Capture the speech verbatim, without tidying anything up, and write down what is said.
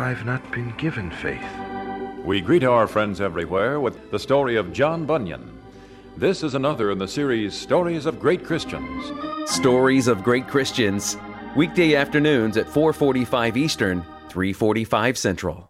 I've not been given faith. We greet our friends everywhere with the story of John Bunyan. This is another in the series Stories of Great Christians. Stories of Great Christians. Weekday afternoons at four forty-five Eastern, three forty-five Central.